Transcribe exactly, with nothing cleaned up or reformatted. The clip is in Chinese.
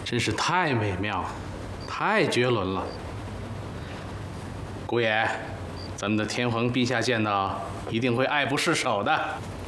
真是太美妙，太绝伦了。姑爷，咱们的天皇陛下见到一定会爱不释手的。